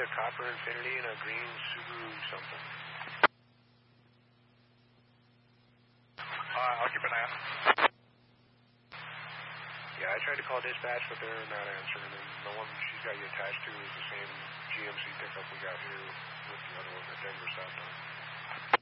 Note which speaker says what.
Speaker 1: a copper Infinity and a green Subaru something.
Speaker 2: I'll keep an eye out.
Speaker 1: Yeah, I tried to call dispatch, but they're not answering, and the one she's got you attached to is the same GMC pickup we got here with the other one that Denver stopped on.